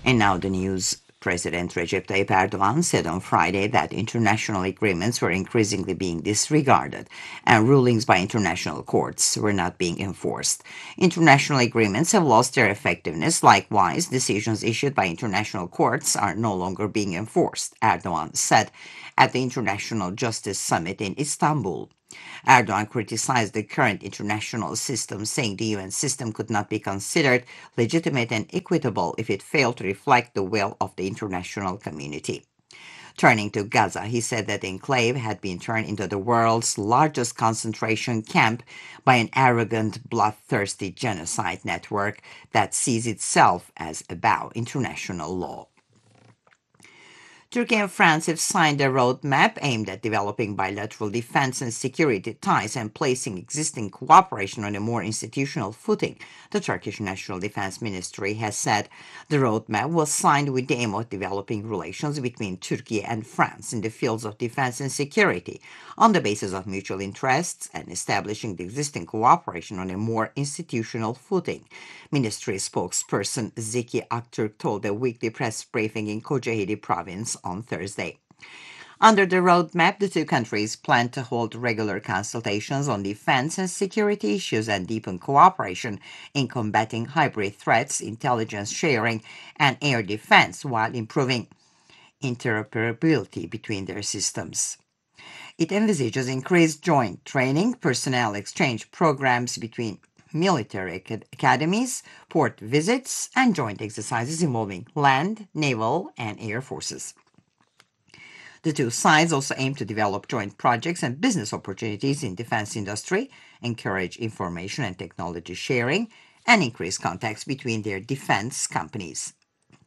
And now the news. President Recep Tayyip Erdogan said on Friday that international agreements were increasingly being disregarded and rulings by international courts were not being enforced. International agreements have lost their effectiveness. Likewise, decisions issued by international courts are no longer being enforced, Erdogan said at the International Justice Summit in Istanbul. Erdogan criticized the current international system, saying the UN system could not be considered legitimate and equitable if it failed to reflect the will of the international community. Turning to Gaza, he said that the enclave had been turned into the world's largest concentration camp by an arrogant, bloodthirsty genocide network that sees itself as above international law. Turkey and France have signed a roadmap aimed at developing bilateral defense and security ties and placing existing cooperation on a more institutional footing, the Turkish National Defense Ministry has said. The roadmap was signed with the aim of developing relations between Turkey and France in the fields of defense and security on the basis of mutual interests and establishing the existing cooperation on a more institutional footing. Ministry spokesperson Zeki Aktürk told a weekly press briefing in Kocaeli province on Thursday. Under the roadmap, the two countries plan to hold regular consultations on defense and security issues and deepen cooperation in combating hybrid threats, intelligence sharing, and air defense while improving interoperability between their systems. It envisages increased joint training, personnel exchange programs between military academies, port visits, and joint exercises involving land, naval, and air forces. The two sides also aim to develop joint projects and business opportunities in defense industry, encourage information and technology sharing, and increase contacts between their defense companies.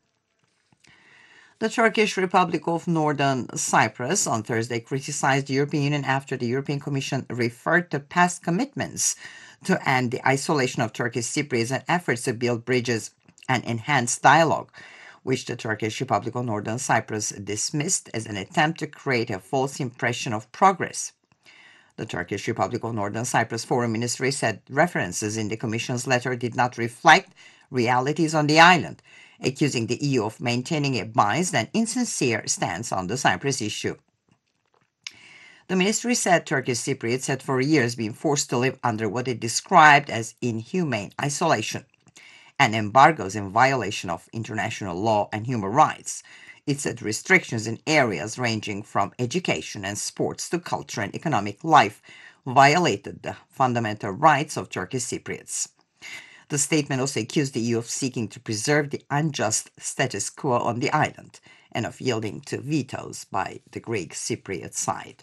The Turkish Republic of Northern Cyprus on Thursday criticized the European Union after the European Commission referred to past commitments to end the isolation of Turkish Cypriots and efforts to build bridges and enhance dialogue, which the Turkish Republic of Northern Cyprus dismissed as an attempt to create a false impression of progress. The Turkish Republic of Northern Cyprus Foreign Ministry said references in the Commission's letter did not reflect realities on the island, accusing the EU of maintaining a biased and insincere stance on the Cyprus issue. The ministry said Turkish Cypriots had for years been forced to live under what it described as inhumane isolation and embargoes in violation of international law and human rights. It said restrictions in areas ranging from education and sports to culture and economic life violated the fundamental rights of Turkish Cypriots. The statement also accused the EU of seeking to preserve the unjust status quo on the island and of yielding to vetoes by the Greek Cypriot side.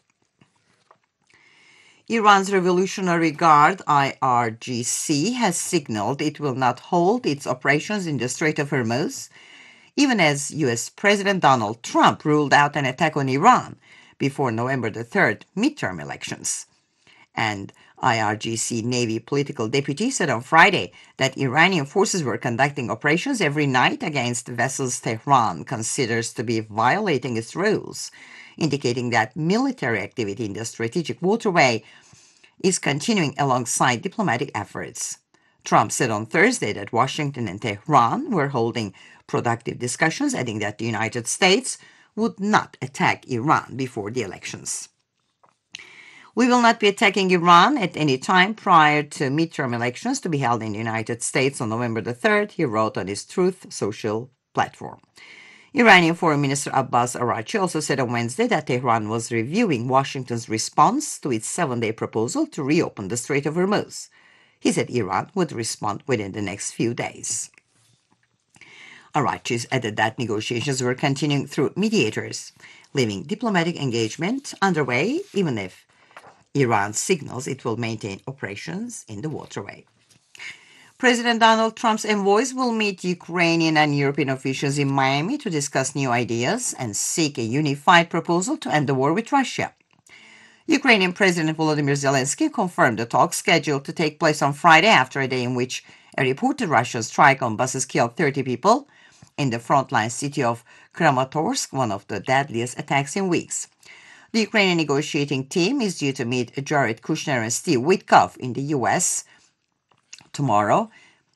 Iran's Revolutionary Guard, IRGC, has signaled it will not hold its operations in the Strait of Hormuz, even as U.S. President Donald Trump ruled out an attack on Iran before November the 3rd midterm elections. And IRGC Navy political deputy said on Friday that Iranian forces were conducting operations every night against vessels Tehran considers to be violating its rules, indicating that military activity in the strategic waterway is continuing alongside diplomatic efforts. Trump said on Thursday that Washington and Tehran were holding productive discussions, adding that the United States would not attack Iran before the elections. We will not be attacking Iran at any time prior to midterm elections to be held in the United States on November the 3rd, he wrote on his Truth Social platform. Iranian Foreign Minister Abbas Araghchi also said on Wednesday that Tehran was reviewing Washington's response to its 7-day proposal to reopen the Strait of Hormuz. He said Iran would respond within the next few days. Araghchi added that negotiations were continuing through mediators, leaving diplomatic engagement underway even if Iran signals it will maintain operations in the waterway. President Donald Trump's envoys will meet Ukrainian and European officials in Miami to discuss new ideas and seek a unified proposal to end the war with Russia. Ukrainian President Volodymyr Zelensky confirmed the talks scheduled to take place on Friday after a day in which a reported Russian strike on buses killed 30 people in the frontline city of Kramatorsk, one of the deadliest attacks in weeks. The Ukrainian negotiating team is due to meet Jared Kushner and Steve Witkoff in the U.S. tomorrow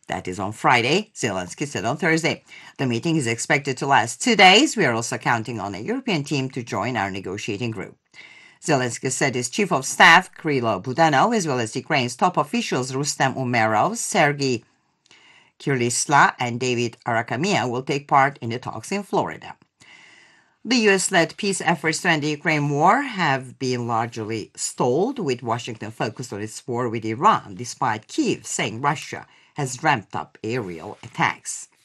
That is on Friday, Zelensky said on Thursday. The meeting is expected to last 2 days. We are also counting on a European team to join our negotiating group. Zelensky said his chief of staff, Kirilo Budanov, as well as Ukraine's top officials Rustem Umerov, Sergei Kirlisla, and David Arakamia will take part in the talks in Florida. The U.S.-led peace efforts to end the Ukraine war have been largely stalled, with Washington focused on its war with Iran, despite Kyiv saying Russia has ramped up aerial attacks.